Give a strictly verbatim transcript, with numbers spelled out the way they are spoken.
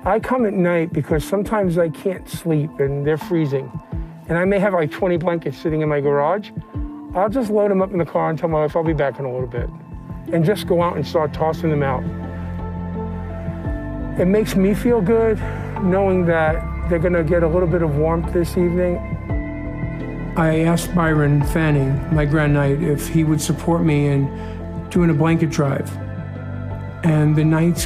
I come at night because sometimes I can't sleep and they're freezing. And I may have like twenty blankets sitting in my garage. I'll just load them up in the car and tell my wife I'll be back in a little bit. And just go out and start tossing them out. It makes me feel good knowing that they're gonna get a little bit of warmth this evening. I asked Byron Fanning, my grandknight, if he would support me in doing a blanket drive. And the nights